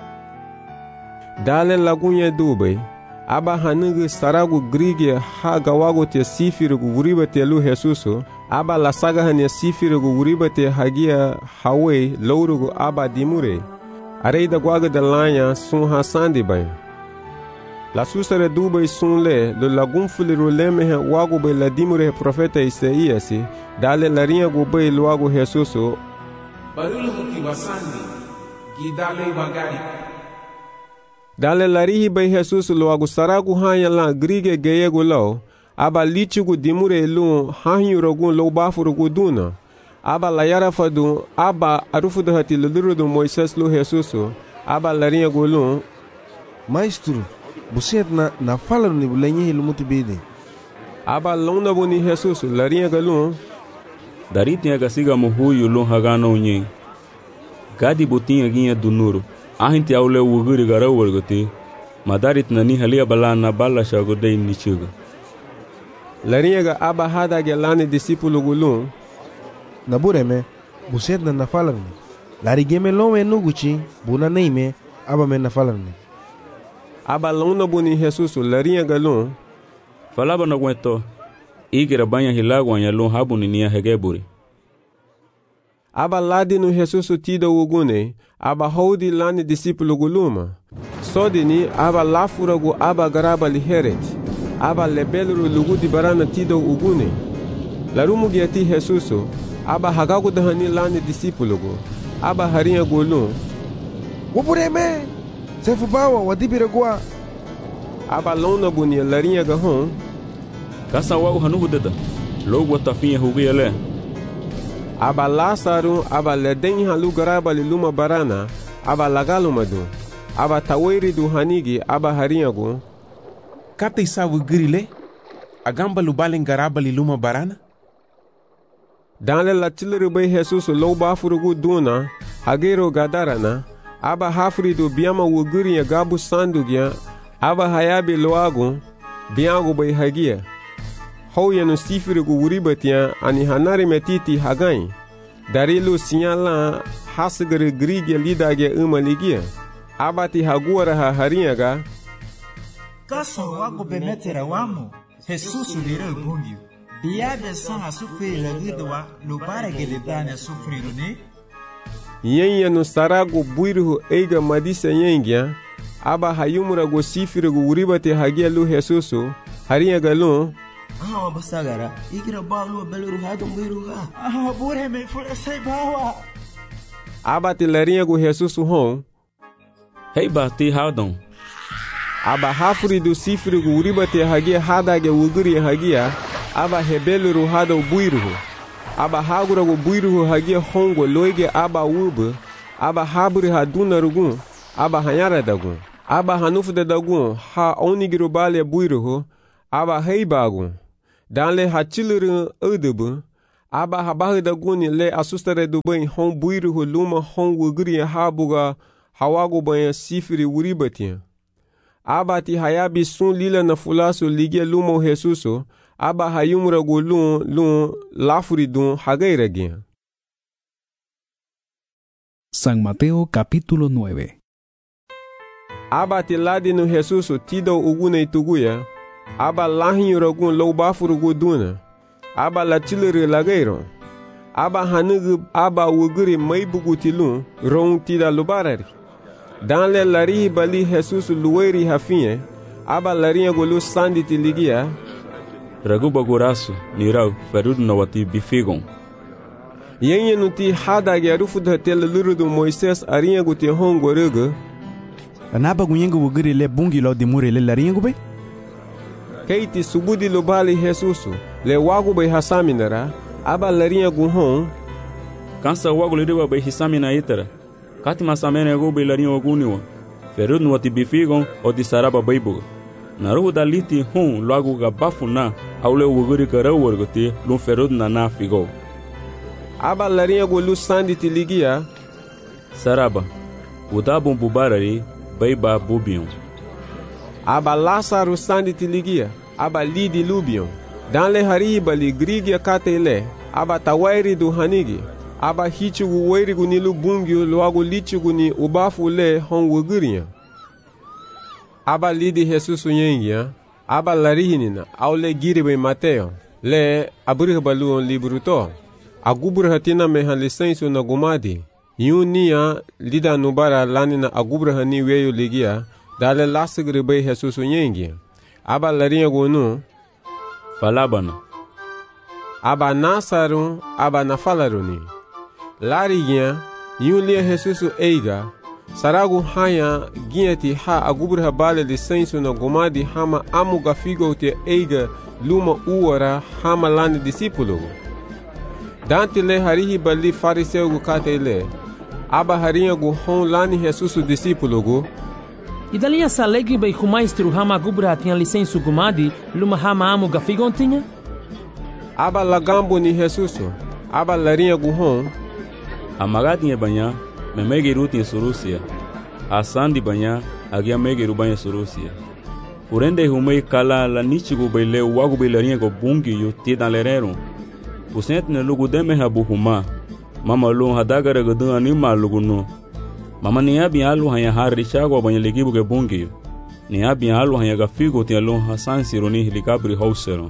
dale lagunye dube aba hanugu saragu grige hagawago te sifiru guriba te lu Jesuso aba la saga hanya sifiru guriba te hagia hawe lourugu aba dimure areida guaga de lanha sun hasandi bem la susare dubai sun le lagum fuliru lemehe wago be la dimure profeta Isaías dale larinha gubei luago Jesuso barulu kiwasandi gidale bagari dale larihi be Jesus luago saragu hanya la grige geyego lo aba lichigu dimure lu hanyurogun lo bafurugu duna aba la yarafadu aba arufudu hati lulurudu Moisés lu Jesuso aba larinha gulun maestro buset na fala ni bulenye hilu mutibide aba lona buni Jesus larinha galun daritinha gasiga muhuyu lu hagano nyi gadi botinha ginha dunuru ahinti aule wuguri garawurguti madarit nani halia balana bala shagudei nichuga larinha ga aba hada gelani discípulo gulun na bureme buset na falarni larigeme lome nuguchi buna neime aba me na falarni aba lona buni Jesus larinha galun falaba na gwento igira banya hilagwa nya lon habuni nia hegeburi aba ladi no Jesus tida ugune aba hodi lani discípulo guluma sodini aba lafuragu aba garaba liheret aba lebeluru lugu di barana tida ugune larumu giati Jesus aba hagagu dahani lani discípulo go aba harinha gulun wupureme sefu bawa wadibira gwa aba lona buni larinha gahon kasa wa hanubu deda logo tafinha hugiyele aba Lázaro aba leden halu garaba luma barana aba lagalumadu aba tawairi du hanigi aba harinha go kata isawu grile agamba lubalen garaba luma barana dale la tileru bay Jesus lo bafurugu duna hagero gadarana aba hafridu biama wuguri ya gabu sandugya aba hayabi loago biago bay hagia hoya no sifirugu wuribatia ani hanari metiti hagai darilu sinyala hasgere grige lidage umaligia abati haguara ha haringa kasa wago bemetera wamo Jesus lira bungio biabe sana sufiri la gidwa lubara gelidane sufiri ne yenya no sarago buiru eiga madisa yengia aba hayumura go sifirugu wuribate hagia lu Jesuso haringa galon basagara igira balu beluru hado mbiruha bure me fule sai bawa abati larinha go Jesus hon hey bati hadon aba hafuri do sifri go uribate hagia hadage wuguri hagia aba hebeluru hado buiru aba hagura go buiru hagia hongo loige aba wubu aba haburi haduna rugun aba hanyara dagun aba hanufu de dagun ha onigiru bale buiruhu aba heibagun dan le hachiliru udubu aba habahu daguni le asustare dubain hon buiruhu luma hon wugri habuga hawagu banha sifiri wuribatin aba ti hayabi sun lila na fulasu ligia luma Jesuso aba hayumragu lun lafuridun hagairagin. San Mateo capítulo 9. Aba ti ladi no Jesuso tido uguna ituguya aba lahin ragun loubafurugu duna aba latilere lagairo aba hanugu aba wuguri maibugu tilun ron tida lubarari dan le lari bali Jesuso lueri hafinye aba larinha golu sandi tiligia ragu bagurasu nirau ferud nawati bifigon yenye nuti hada gerufu da tele lurudu Moises arinha guti hongorugu anaba gunyengu wuguri le bungi lo dimure le larinha gube keiti subudi lubali Jesuso le wagu bai hasaminara aba larinha guhon kansa wagu le riba bai hisamina itara kati masamene go bai larinha oguniwa ferud nawati bifigon o di saraba baibuga naruhu daliti hon logo gabafuna aule wuguri karau wargote lun ferud na figo aba larinha golu sandi tiligia saraba udabun bubarari baiba bubion aba Lázaro sandi tiligia aba lidi lubion dan le hariba li grigia katele aba tawairi du hanigi aba hichugu weirigu ni lubungi logo lichugu ni ubafu le hon wuguria aba lidi Jesuso yengia aba larihinina aule giribe Mateo le aburihbalu libruto agubrahatina meha lisenso na gumadi yunia lida nubara lanina agubrahani weyo ligia dale lasgribe Jesuso yengia aba larinha gonu falabana aba nasaru aba nafalaruni larigia yulia Jesuso eiga saragu haya gieti ha agubrha bale lisenso na gumadi hama amuga figo te eiga luma uora hama lani discípulo dante le harihi bali fariseu gu katele aba harinha gu hon lani Jesuso discípulo gu idalinha salegi bai humaistru hama gubra tinha licenso gumadi luma hama amuga figo tinha aba lagambo ni Jesuso aba larinha gu hon amagatinha banha memegeru tin surusia asandi banha agia megeru banha surusia urende humei kala la nichigu baile wagu bailarinha go bungi yu tidan lerero usent ne lugu deme habu huma mama lu hadagara gudu anima luguno mama ni abi alu hanya harishago banha ligibu ge bungi ni abi alu hanya gafigo tin lu hasan sironi likabri hausero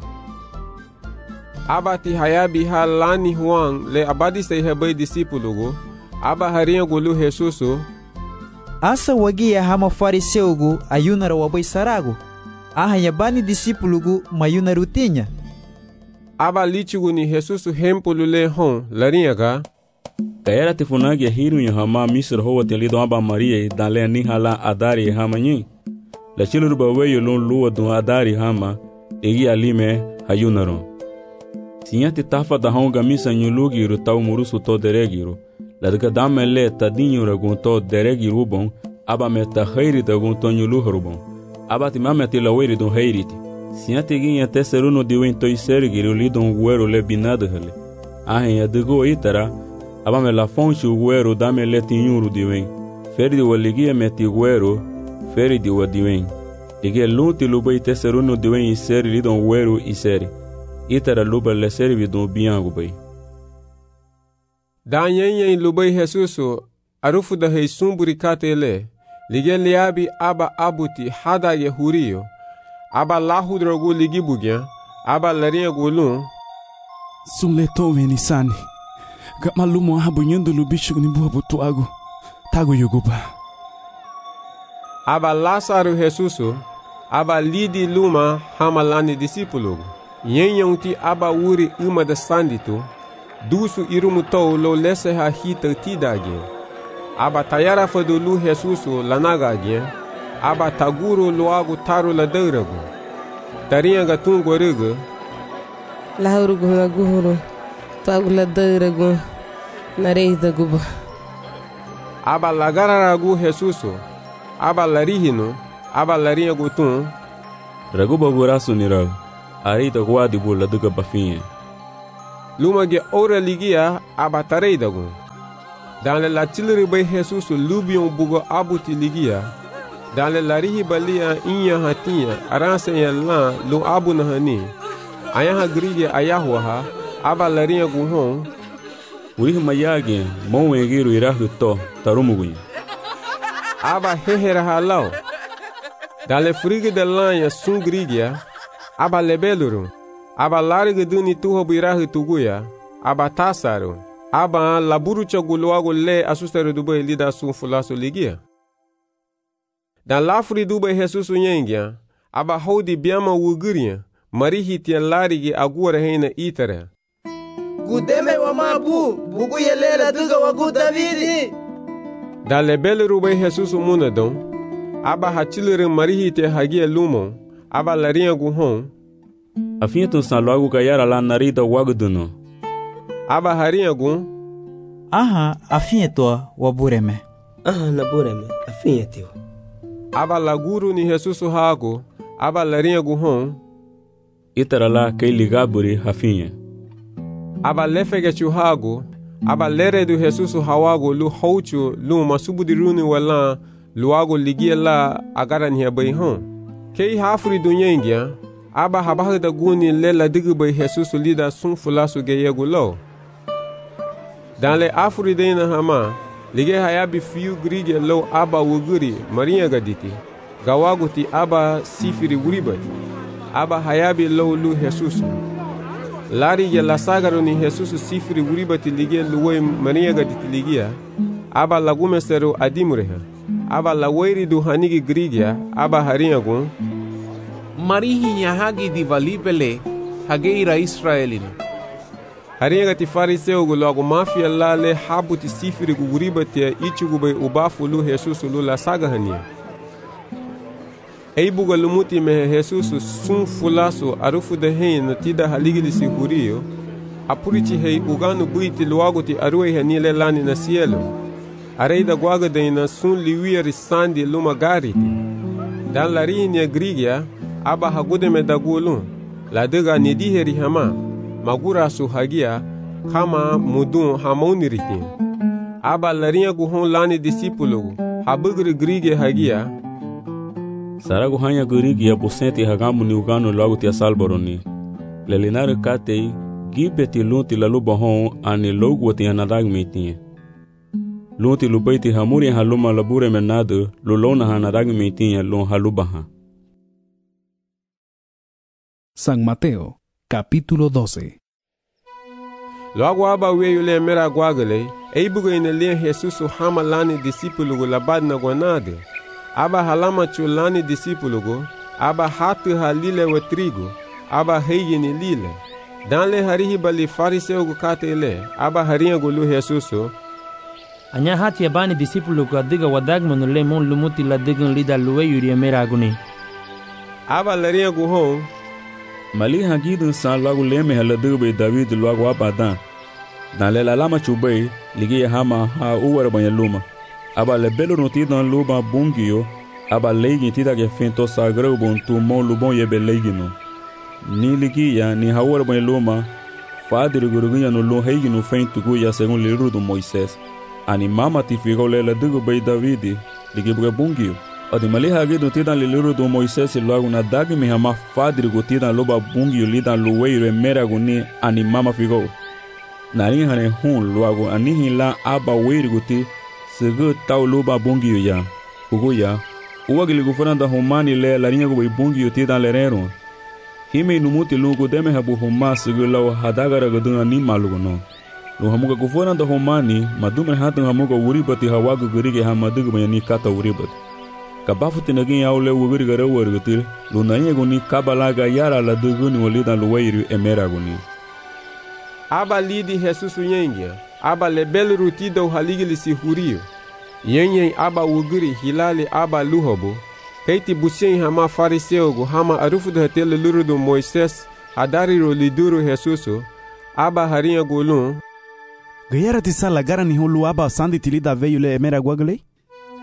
abati hayabi halani huang le abadi sei hebai discípulo go aba harinha golu Jesuso asa wagia hama fariseugu ayunara wabai saragu ahanya bani discípulugu mayuna rutinya aba lichigu ni Jesuso hempulu le hon larinha ga kaera tifunagi hiru nya hama misr ho te lido aba maria dale ni hala adari hama nyi la chiluru bawe lon luwa do adari hama egi alime ayunaro tinyati tafa da honga misa nyulugi ru tau murusu to deregiru ladga damele tadinho ragunto deregi rubon aba meta khairi dagunto nyulu rubon aba timameti laweri don khairiti siati ginha teseruno diwento isergiru lidon guero lebinado hele ahen adgo itara aba me la fonchi guero damele tinyuru diwen ferdi waligia meti guero ferdi wadiwen ige luti lubai teseruno diwen iseri lidon guero iseri itara luba le servi don biangu bai dan yenyen lubai Jesuso arufu da heisumburi katele lige liabi aba abuti hada yehurio aba lahudrogu ligibugya aba larinha gulun sunleto venisani gamalumo habunhando lubicho ni boa botuago tago yuguba aba Lázaro Jesuso aba lidi luma hamalani discípulo yenyen ti aba wuri uma da sandito dusu irumutou lo lese ha hita tidage aba tayara fadulu Jesuso lanagage aba taguro loago taru la deurago tarinha gatungo rega lahurugo ngaguro tagu la deurago nareida guba aba lagararagu Jesuso aba larihino, aba larinha gutun. Raguba gurasu nira, arita guadi bula duga bafinye. Luma ge ora ligia aba tareidagun. Dans le latilri bay Jesus lubion bugo abuti ligia. Dans le larihi balia inya hatia aranse lan lu abu nahani. Ayaha grige ayahwaha aba larinha guhon. Urihi mayage mwengiru irahu to tarumugunya. Aba hehera halau. Dans le frigo de lanha sun grigia aba lebeluru. Aba larga duni tuho birahu tuguya aba tasaru. Aba laburu chaguluago le asustero dubai lida sun fulaso ligia. Dan lafri dubai Jesus nyengia aba hodi biama wuguria marihi tia larigi agura heina itara. Gudeme wa mabu bugu yelela duga wagu Davidi. Dan lebele rubai Jesus munadon aba hachilere marihi tia hagia lumo aba larinha guhon. Afinha tu san logo kayara la narida waguduno. Aba harinha gun. Aha, afinha to wabureme. Aha, nabureme, afinha teu. Aba laguru ni Jesus hago, aba larinha guhon. Itara la kei ligaburi afinha. Aba lefege chuhago, aba lere do Jesus hawago lu houchu lu masubudiruni wala luago ligia la agara ni abayhon. Kei hafri dunyengia. Aba habaha da guni lela digu bay Jesus lida sun fulasu geyegu lo. Dans le afri dena hama, lige hayabi fiu grige lo aba wuguri maria gaditi. Gawaguti aba sifiri wuribati. Aba hayabi lo lu Jesus. Lari ge la sagaru ni Jesus sifiri wuribati lige luwe maria gaditi ligia. Aba lagume seru adimureha. Aba lawairi du hanigi grigia, aba harinyagun. Marihi nyahagi di valibele hageira Israelina. Haringa ti fariseu logo mafia lale habuti sifiri guguribati ichugu bay ubafu lu Jesus lu la sagahania. Eibuga lumuti me Jesus sun fulasu arufu de hein tida haligili si hurio. Apurichi hei uganu buiti luago ti arue hanile lani na cielo. Areida guaga deina sun liwia risandi luma gariti. Dan larinia grigia aba hagudeme dagulun la dega nidiheri hama magura su hagia kama mudun hamoniritin aba larinha guhon lani discípulo habugri grige hagia saragu hanya grige ya posenti hagamu ni ugano logo tia salboroni lelinare katei gibeti lunti la lubahon ani logo tia nadag metin lunti lubaiti hamuri haluma labure menado lulona hanadag metin lon halubaha. San Mateo, capítulo 12. Logo aba weyo le mera guagale, eibugo ina le Jesus hama lani discípulo labad na guanade. Aba halama chulani discípulo, aba hatu halile wa trigo, aba heigi ni lile. Dan le harihi bali fariseu gu katele, aba harinha gulu Jesus. Anya hati abani discípulo gu adiga wadagmanu le mon lumuti la digan lida luwe yuri mera aguni. Aba larinha gu hon. Mali hagidun san logo leme haladube David logo abadan. Dan le la lama chubay ligi hama ha uwar banyaluma. Aba le belo noti dan luba bungio, aba legi tida ke fento sagrau bon tu mon lubon yebe legino. Ni ligi ya ni hawar banyaluma, fadri gurugunya no lo heigino fento guya según liru do Moisés. Ani mama ti figo le la dugube David ligi buga bungio. Odi mali hagidun tidan liru do Moisés logo na dagi mi hama fadri gutidan loba bungio lidan luweiro emera guni ani mama figo. Nari hane hun logo anihi la aba weiri guti segu tau loba bungio ya. Ugo ya. Uwagili gufuranda humani le larinha gubay bungio tidan lerero. Hime inumuti lugo deme habu huma segu lau hadagara gadun ani malugo no. Lo hamuga gufuranda humani madume hatan hamuga uribati hawagu gurige hamadugu bayani kata uribati. Kabafuti nagin yaule wuguri gara wargutil lunanye guni kabalaga yara la duguni walida luwairu emera guni. Aba lidi Jesus nyengia, aba lebel rutida uhaligili si hurio. Yenye aba wuguri hilali aba luhobo. Keiti busien hama fariseo gu hama arufudu hatele lurudu Moises adariro liduru Jesuso. Aba harinha gulun. Gayara tisala gara ni hulu aba sandi tilida veyu le emera guagle?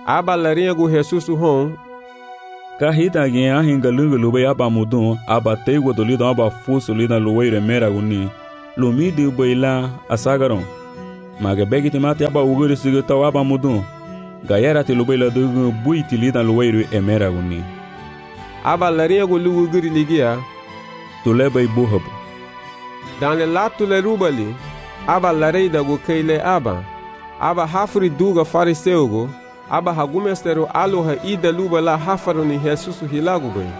aba larinha gu Jesus hon kahita gen ahin galugo lubay aba mudun aba tego dolido aba fuso lida luway remera guni lumidi bayla asagaron maga begiti mate aba uguri sigita aba mudun gayara te lubay la dugu buiti lida luway emera guni aba larinha gu luguri ligia tulebay buhab dans le latu le rubali aba lareida gu keile aba hafri duga fariseugo aba hagumestero aloha ida luba la hafaru ni Jesus hilagu bem.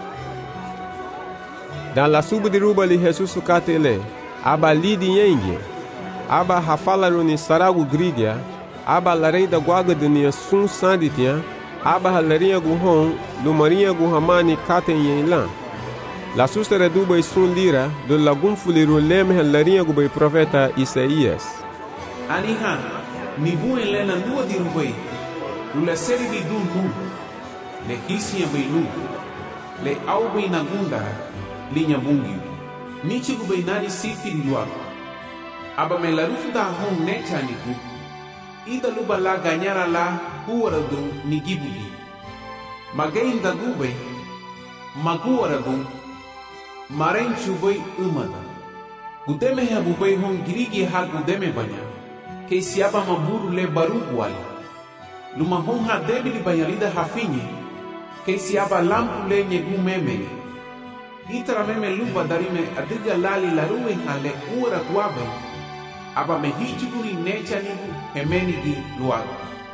Dan la subu de ruba li Jesus katele, aba lidi yenge, aba hafalaru ni saragu grigia, aba lareida guaga de ni sun sanditia, aba halarinha gu hon, lumarinha gu hamani katen yenlan. La sustere duba i sun lira, do lagum fuliru leme halarinha gu bem profeta Isaías. Anihan, mi buen lena nua di rubai. Lula seri di dun nu, le hisia bai lu, le au bai nagunda, linha bungi. Michi gu bai nari sifi di luar. Aba me la rufu da hong necha ni ku. Ida luba la ganyara la huara dun ni gibugi. Magain da gu bai, maguara dun, maren chu bai umada. Gudeme ha bu bai hong girigi ha gudeme banya. Ke siapa maburu le baru wali. Luma honha debili banyalida hafinye, que se aba lampu lenye gu memene. Itara meme lupa darime adiga lali laruwe hale ura guabe, aba mehichuguri necha nigu hemeni gi luago.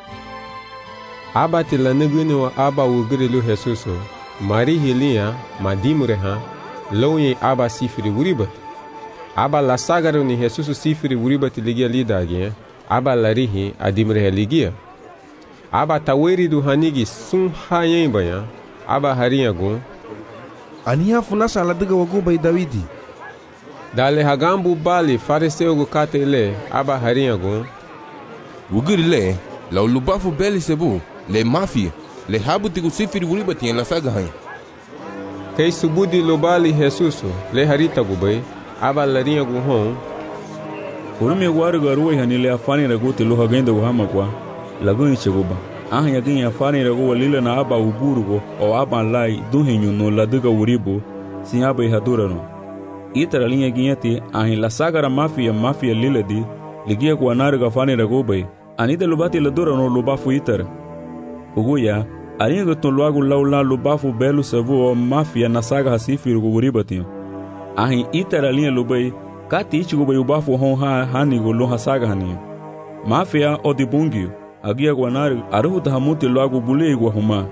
Aba tila niguni wa aba ugiri lu Jesuso, mari hilia madimureha, lounye aba sifiri wuribat. Aba la sagaru ni Jesuso sifiri wuribat ligia lidagye, aba larihi adimureha ligia. Aba taweri du hanigi sun hayen banya aba harinha gun aniha funasa la diga wagu bai Davidi dale hagambu bali fariseu gu katele aba harinha gun wugiri le la ulubafu beli sebu le mafia le habu tigu sifiri wulibati en la saga hain kei subudi lobali Jesuso le harita gu bai aba larinha gu hon Kurumi waru garuwe hanile afani raguti lo hagenda uhama kwa lagun cheguba ah yagin afani ragu walila na aba uburugo o aba lai duhinyu no laduga uribo sin aba ihadurano itara linha guiati ahin la sagara mafia liladi ligia kwa narga afani ragu bai anida lubati ladurano lubafu itara uguya arinha gutun luagu laula lubafu belu savu o mafia na saga hasifi rugu uribati ahin itara linha lubai kati ichigu bai ubafu hon hanigo lo hasaga hani mafia o dibungio agia guanari aruhuta hamuti loagu bulei guahuma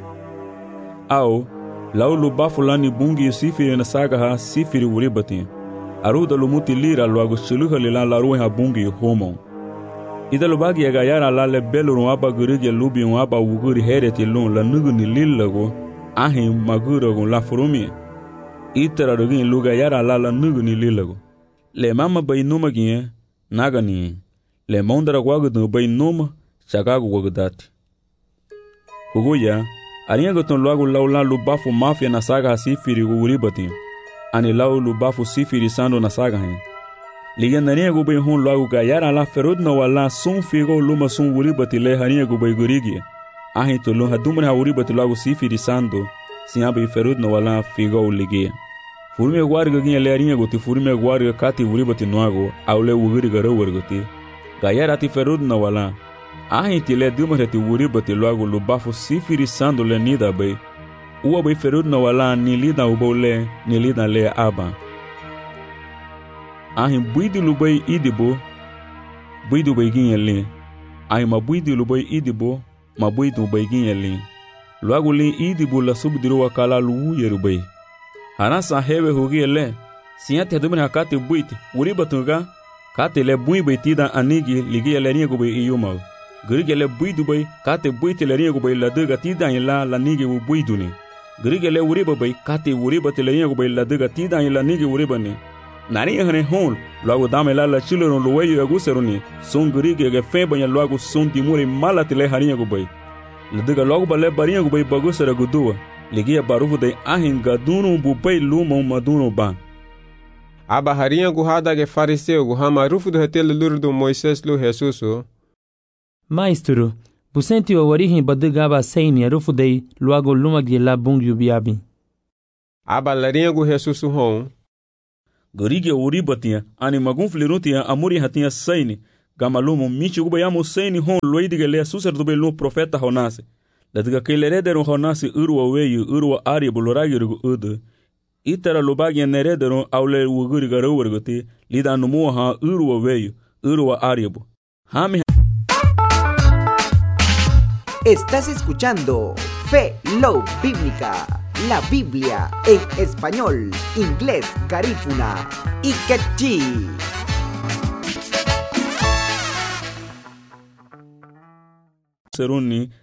au lau lubafu lani bungi sifiri na saga ha sifiri uribati aruhuta lumuti lira loagu shiluha lila laruwe ha bungi homo ida lubagi aga yara lale beluru aba gurigi lubi aba uguri hereti lun la nuguni lillago ahi magurago la furumi itara rugin luga yara lala nuguni lillago le mama bai numa gie nagani le mondara guagu bai numa chagagu guagudati huguya arinha gutun luagu laula lubafu mafia na saga sifiri uribati ani lau lubafu sifiri sando na saga hen liga nania gubai hun luagu gayara la ferudna wala sun figo luma sun uribati le hania gubai gurigi ahi to lu hadumra uribati luagu sifiri sando siabe ferudna wala figo ligia Furme guarga ginha le arinha goti furme guarga kati uribati nuago aule ugiri garo wargoti gayara ti ferud na wala ahi ti le dumreti uribati luago lubafu sifiri sando le nida bai uwa bai ferud na wala ni lida ubole ni lida le aba ahi buidi lubai idibo buidu bai ginha le ahi ma buidi lubai idibo ma buidu bai ginha le luago le idibo la subdiru wakala lu yerubai Hanasa hewe hugiele siate dumne hakati buiti uribatunga kate le bui beitida anigi ligia le ringo be iyuma grigele buidu bay kate buiti le ringo be la duga tida la nigi bu buiduni grigele uriba bay kate uriba le ringo be la duga tida la nigi uribani nani hane hon logo dame la chiloro lo weyo aguseruni son grigele fe banya logo son dimuri malate le haringo bay la duga logo bale baringo bay bagusera gudua ligia barufu de ahin gadunu bubai lumo madunu ban aba harinha guhada ge fariseu guhama rufu do hetel lurdo Moisés lu Jesuso Maestro Busenti wa warihi badugaba seini rufudei luago lumagi la bungyu biabi. Aba laringu Jesus hon. Gorige uri batia ani magun flirutia amuri hatia seini. Gamalumu michi gubayamu seini hon loidige le sacerdote lu profeta honase. Ladiga kelerederu honase urwa weyu urwa ari buloragirgu udu. Itara lubagi nerederu aule wuguriga rowergote lida numuha urwa weyu urwa aribu. Hami. Estás escuchando Fe Love Bíblica, la Biblia en español, inglés, garífuna y quechí. Seruni